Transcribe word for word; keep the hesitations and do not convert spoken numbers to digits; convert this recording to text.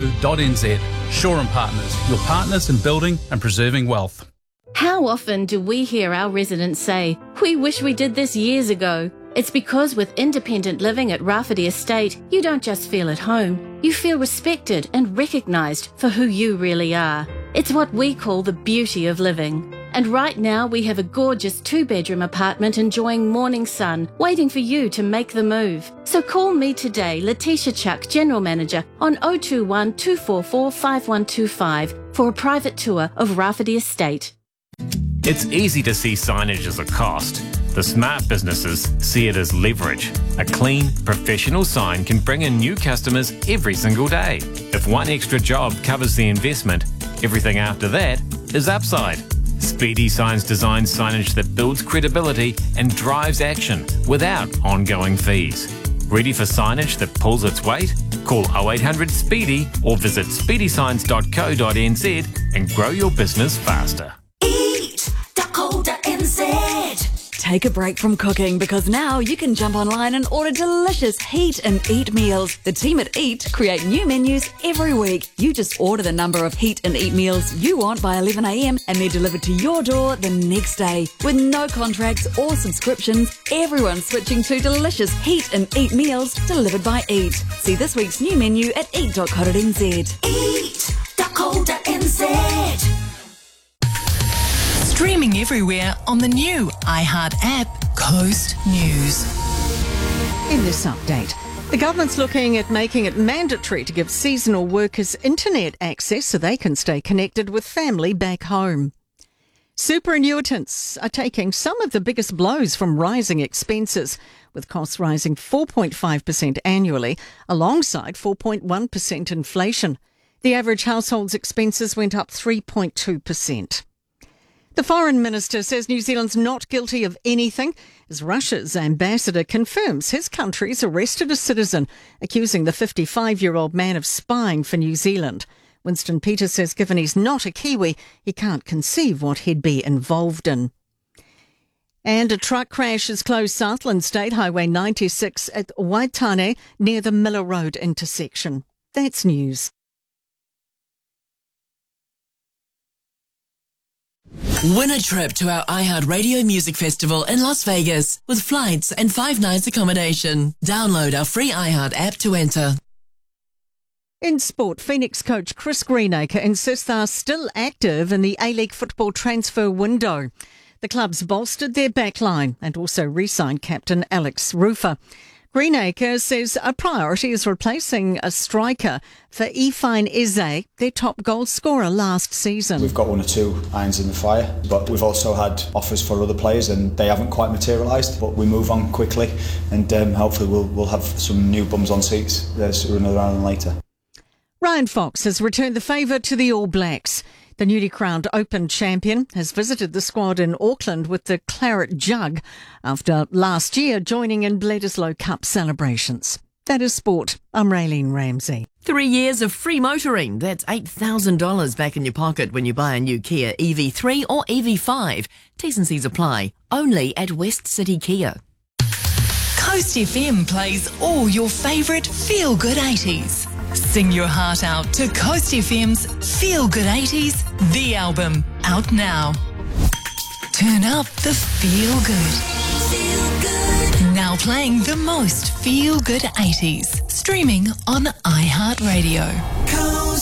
dot n z. Shaw and Partners, your partners in building and preserving wealth. How often do we hear our residents say, "We wish we did this years ago"? It's because with independent living at Rafferty Estate, you don't just feel at home, you feel respected and recognised for who you really are. It's what we call the beauty of living. And right now we have a gorgeous two-bedroom apartment enjoying morning sun, waiting for you to make the move. So call me today, Letitia Chuck, General Manager, on oh two one, two four four, five one two five for a private tour of Rafferty Estate. It's easy to see signage as a cost. The smart businesses see it as leverage. A clean, professional sign can bring in new customers every single day. If one extra job covers the investment, everything after that is upside. Speedy Signs designs signage that builds credibility and drives action without ongoing fees. Ready for signage that pulls its weight? Call oh eight hundred SPEEDY or visit speedy signs dot co dot n z and grow your business faster. eat dot co dot n z. Take a break from cooking because now you can jump online and order delicious Heat and Eat meals. The team at Eat create new menus every week. You just order the number of Heat and Eat meals you want by eleven a m and they're delivered to your door the next day. With no contracts or subscriptions, everyone's switching to delicious Heat and Eat meals delivered by Eat. See this week's new menu at eat dot co dot n z. eat dot co dot n z. Streaming everywhere on the new iHeart app, Coast News. In this update, the government's looking at making it mandatory to give seasonal workers internet access so they can stay connected with family back home. Superannuitants are taking some of the biggest blows from rising expenses, with costs rising four point five percent annually, alongside four point one percent inflation. The average household's expenses went up three point two percent. The Foreign Minister says New Zealand's not guilty of anything as Russia's ambassador confirms his country's arrested a citizen accusing the fifty-five-year-old man of spying for New Zealand. Winston Peters says given he's not a Kiwi, he can't conceive what he'd be involved in. And a truck crash has closed Southland State Highway ninety-six at Waitane near the Miller Road intersection. That's news. Win a trip to our iHeartRadio Music Festival in Las Vegas with flights and five nights accommodation. Download our free iHeart app to enter. In sport, Phoenix coach Chris Greenacre insists they are still active in the A-League football transfer window. The clubs bolstered their backline and also re-signed captain Alex Rufer. Greenacre says a priority is replacing a striker for Ifeanyi Eze, their top goal scorer last season. We've got one or two irons in the fire, but we've also had offers for other players and they haven't quite materialised, but we move on quickly and um, hopefully we'll, we'll have some new bums on seats uh, sooner rather than later. Ryan Fox has returned the favour to the All Blacks. The newly crowned Open champion has visited the squad in Auckland with the Claret Jug after last year joining in Bledisloe Cup celebrations. That is sport. I'm Raylene Ramsey. Three years of free motoring. That's eight thousand dollars back in your pocket when you buy a new Kia E V three or E V five. T's and C's apply. Only at West City Kia. Coast F M plays all your favourite feel-good eighties. Sing your heart out to Coast F M's Feel Good eighties, the album, out now. Turn up the feel good. Feel good. Now playing the most feel good eighties. Streaming on iHeartRadio.